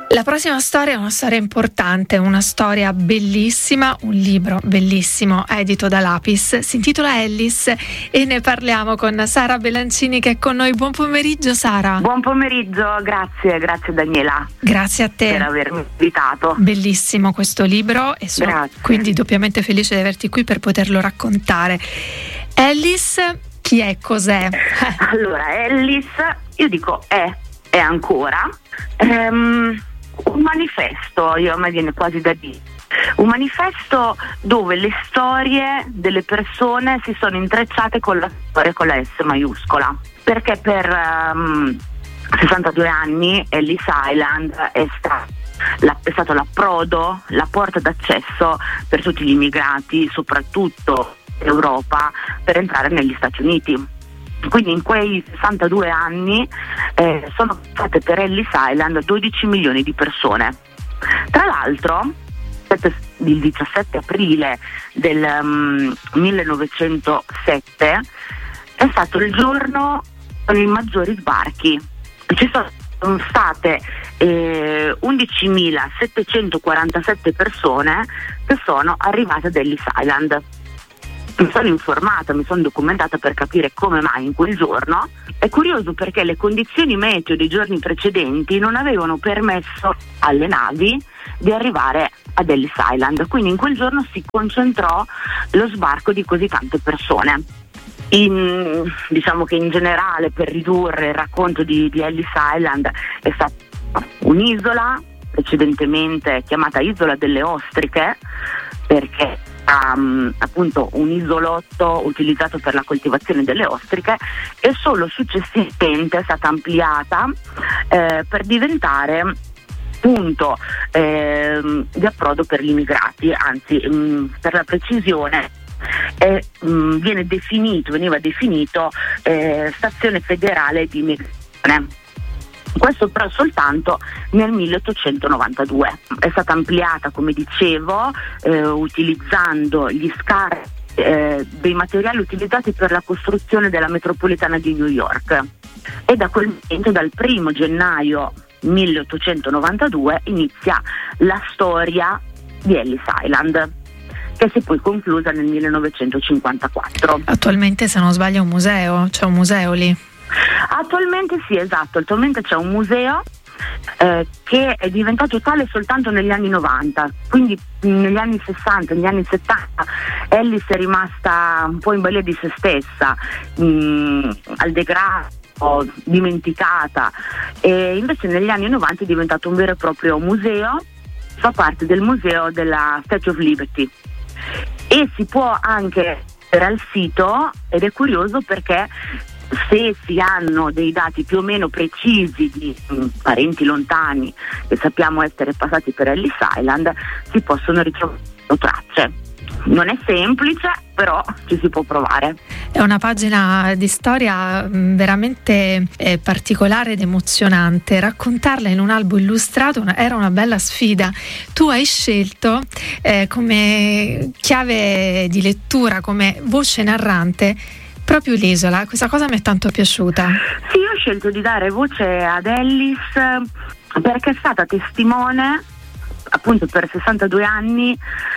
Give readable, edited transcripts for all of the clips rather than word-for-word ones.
La prossima storia è una storia importante, una storia bellissima, un libro bellissimo edito da Lapis, si intitola Ellis e ne parliamo con Sara Belancini che è con noi. Buon pomeriggio Sara. Buon pomeriggio, grazie Daniela. Grazie a te per avermi invitato. Bellissimo questo libro e sono quindi doppiamente felice di averti qui per poterlo raccontare. Ellis, chi è, cos'è? Allora, Ellis, io dico è ancora un manifesto, a me viene quasi da dire, un manifesto dove le storie delle persone si sono intrecciate con la storia con la S maiuscola, perché per 62 anni Ellis Island è stato l'approdo, la porta d'accesso per tutti gli immigrati, soprattutto in Europa, per entrare negli Stati Uniti. Quindi in quei 62 anni sono state per Ellis Island 12 milioni di persone. Tra l'altro il 17 aprile del 1907 è stato il giorno con i maggiori sbarchi. Ci sono state 11.747 persone che sono arrivate ad Ellis Island. Mi sono informata, mi sono documentata per capire come mai in quel giorno. È curioso perché le condizioni meteo dei giorni precedenti non avevano permesso alle navi di arrivare ad Ellis Island, quindi in quel giorno si concentrò lo sbarco di così tante persone. Diciamo che in generale, per ridurre il racconto di Ellis Island, è stata un'isola precedentemente chiamata Isola delle Ostriche, perché appunto un isolotto utilizzato per la coltivazione delle ostriche, e solo successivamente è stata ampliata per diventare punto di approdo per gli immigrati, anzi per la precisione veniva definito stazione federale di immigrazione. Questo però soltanto nel 1892. È stata ampliata, come dicevo, utilizzando gli scarti dei materiali utilizzati per la costruzione della metropolitana di New York. E da quel momento, dal 1 gennaio 1892, inizia la storia di Ellis Island, che si è poi conclusa nel 1954. Attualmente, se non sbaglio, c'è un museo lì. Attualmente sì, esatto, attualmente c'è un museo che è diventato tale soltanto negli anni 90, quindi negli anni 60, negli anni 70 Ellis è rimasta un po' in balia di se stessa, al degrado, dimenticata, e invece negli anni 90 è diventato un vero e proprio museo, fa parte del museo della Statue of Liberty e si può anche vedere al sito, ed è curioso perché se si hanno dei dati più o meno precisi di parenti lontani che sappiamo essere passati per Ellis Island, si possono ritrovare tracce. Non è semplice, però ci si può provare. È una pagina di storia veramente particolare ed emozionante. Raccontarla in un albo illustrato era una bella sfida. Tu hai scelto come chiave di lettura, come voce narrante, proprio l'isola. Questa cosa mi è tanto piaciuta. Sì, io ho scelto di dare voce ad Ellis perché è stata testimone, appunto, per 62 anni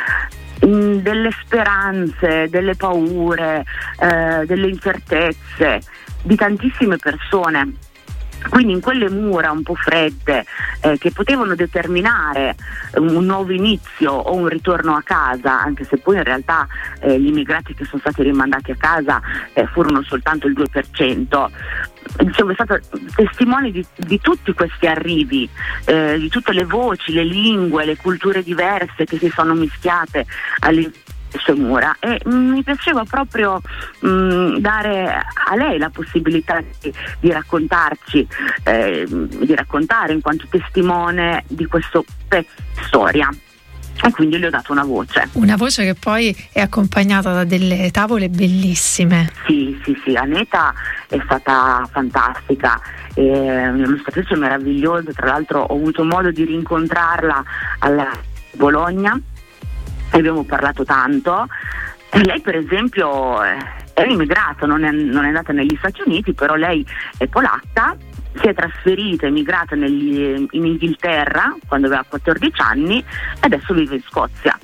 delle speranze, delle paure, delle incertezze di tantissime persone. Quindi in quelle mura un po' fredde che potevano determinare un nuovo inizio o un ritorno a casa, anche se poi in realtà gli immigrati che sono stati rimandati a casa furono soltanto il 2%. Diciamo, è stato testimone di tutti questi arrivi, di tutte le voci, le lingue, le culture diverse che si sono mischiate all'interno sue mura, e mi piaceva proprio dare a lei la possibilità di raccontarci, di raccontare in quanto testimone di questo pezzo di storia. E quindi le ho dato una voce. Una voce che poi è accompagnata da delle tavole bellissime. Sì, Aneta è stata fantastica, un'illustratrice meravigliosa. Tra l'altro ho avuto modo di rincontrarla alla Bologna, abbiamo parlato tanto. Lei per esempio è un'immigrata, non è andata negli Stati Uniti, però lei è polacca si è trasferita, emigrata in Inghilterra quando aveva 14 anni e adesso vive in Scozia.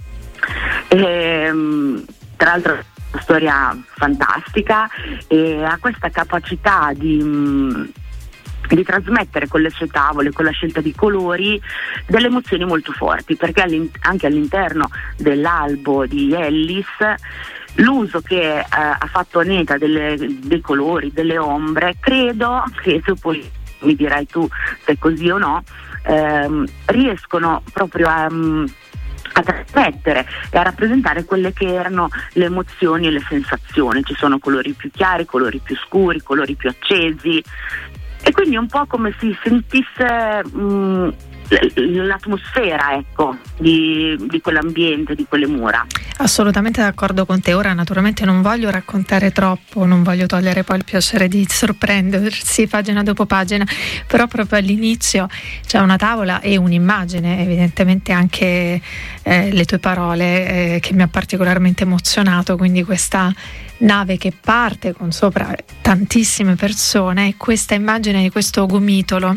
Tra l'altro è una storia fantastica e ha questa capacità di trasmettere con le sue tavole, con la scelta di colori, delle emozioni molto forti, perché anche all'interno dell'albo di Ellis l'uso che ha fatto Aneta dei colori, delle ombre, credo che, se poi mi dirai tu se è così o no, riescono proprio a trasmettere e a rappresentare quelle che erano le emozioni e le sensazioni. Ci sono colori più chiari, colori più scuri, colori più accesi, e quindi è un po' come si sentisse l'atmosfera, ecco, di quell'ambiente, di quelle mura. Assolutamente d'accordo con te. Ora naturalmente non voglio raccontare troppo, non voglio togliere poi il piacere di sorprendersi pagina dopo pagina, però proprio all'inizio c'è una tavola e un'immagine, evidentemente anche le tue parole, che mi ha particolarmente emozionato, quindi questa nave che parte con sopra tantissime persone e questa immagine di questo gomitolo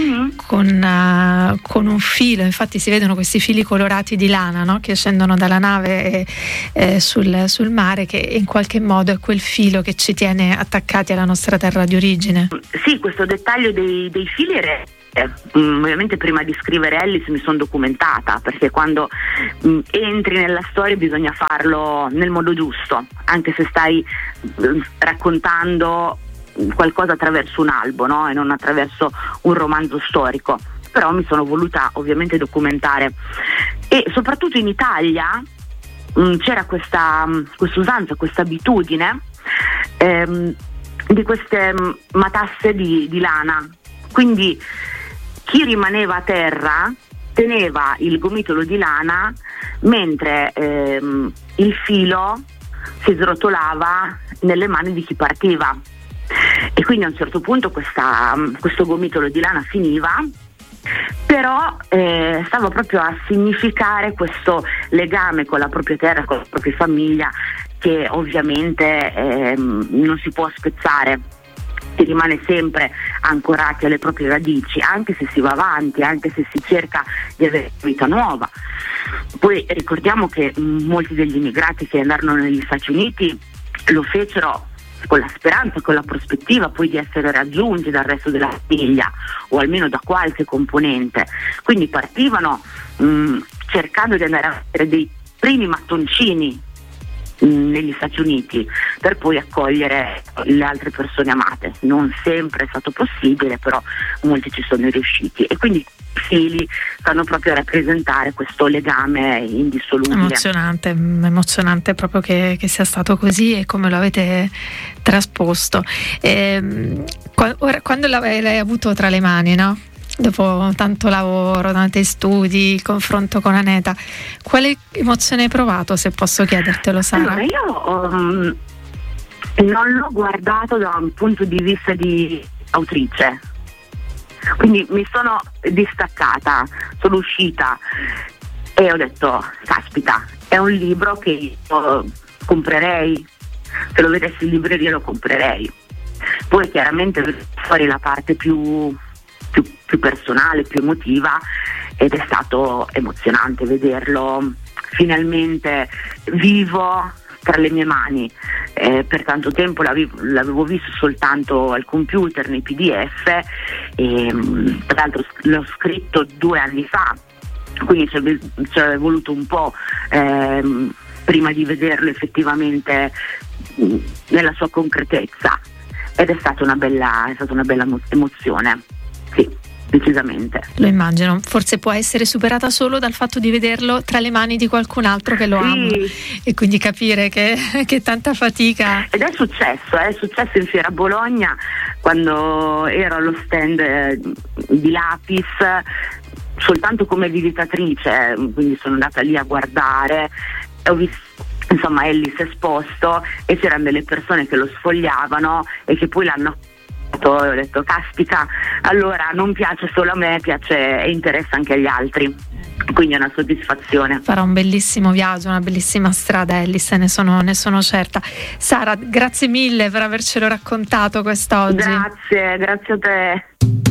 con un filo, infatti si vedono questi fili colorati di lana, no? Che scendono dalla nave sul mare, che in qualche modo è quel filo che ci tiene attaccati alla nostra terra di origine. Sì, questo dettaglio dei fili ovviamente prima di scrivere Ellis mi sono documentata, perché quando entri nella storia bisogna farlo nel modo giusto, anche se stai raccontando qualcosa attraverso un albo, no? E non attraverso un romanzo storico. Però mi sono voluta ovviamente documentare, e soprattutto in Italia c'era questa usanza, questa abitudine di queste matasse di lana, quindi chi rimaneva a terra teneva il gomitolo di lana mentre il filo si srotolava nelle mani di chi partiva, e quindi a un certo punto questo gomitolo di lana finiva, però stava proprio a significare questo legame con la propria terra, con la propria famiglia, che ovviamente non si può spezzare. Si rimane sempre ancorati alle proprie radici, anche se si va avanti, anche se si cerca di avere vita nuova. Poi ricordiamo che molti degli immigrati che andarono negli Stati Uniti lo fecero con la speranza, con la prospettiva poi di essere raggiunti dal resto della famiglia, o almeno da qualche componente. Quindi partivano cercando di andare a fare dei primi mattoncini negli Stati Uniti per poi accogliere le altre persone amate. Non sempre è stato possibile, però molti ci sono riusciti, e quindi i fili stanno proprio a rappresentare questo legame indissolubile. Emozionante proprio che sia stato così e come lo avete trasposto. Quando l'hai avuto tra le mani, no? Dopo tanto lavoro, tanti studi, il confronto con Aneta, quale emozione hai provato, se posso chiedertelo, Sara? Allora, io non l'ho guardato da un punto di vista di autrice, quindi mi sono distaccata, sono uscita e ho detto: caspita, è un libro che io comprerei, se lo vedessi in libreria lo comprerei. Poi chiaramente fuori la parte più personale, più emotiva, ed è stato emozionante vederlo finalmente vivo tra le mie mani. Per tanto tempo l'avevo visto soltanto al computer, nei PDF, e tra l'altro l'ho scritto 2 anni fa, quindi ci è voluto un po' prima di vederlo effettivamente nella sua concretezza, ed è stata una bella emozione, sì, decisamente. Lo immagino, forse può essere superata solo dal fatto di vederlo tra le mani di qualcun altro che lo ama, e quindi capire che tanta fatica. Ed è successo in Fiera Bologna, quando ero allo stand di Lapis, soltanto come visitatrice, quindi sono andata lì a guardare e ho visto insomma Ellis esposto, e c'erano delle persone che lo sfogliavano e che poi l'hanno, e ho detto: caspita, allora non piace solo a me, piace e interessa anche agli altri. quindi è una soddisfazione. Farà un bellissimo viaggio, una bellissima strada Ellis, ne sono certa. Sara, grazie mille per avercelo raccontato quest'oggi. Grazie a te.